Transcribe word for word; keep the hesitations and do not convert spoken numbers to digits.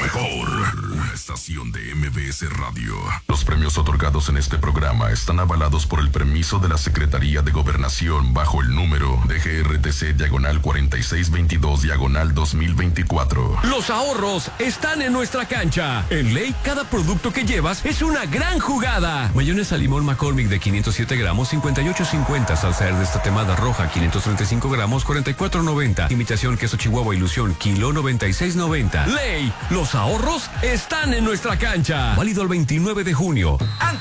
mejor. Una estación de M B S Radio. Los premios otorgados en este programa están avalados por el permiso de la Secretaría de Gobernación bajo el número de G R T C diagonal cuarenta y seis veintidós diagonal dos mil veinticuatro. Los ahorros están en nuestra cancha. En Ley, cada producto que llevas es una gran jugada. Mayonesa limón McCormick de quinientos siete gramos, cincuenta y ocho cincuenta. Salsa verde tatemada roja, quinientos treinta y cinco gramos, cuarenta y cuatro noventa. Imitación queso Chihuahua Ilusión, kilo noventa y seis noventa. Ley, los ahorros están en nuestra cancha. Válido el veintinueve de junio.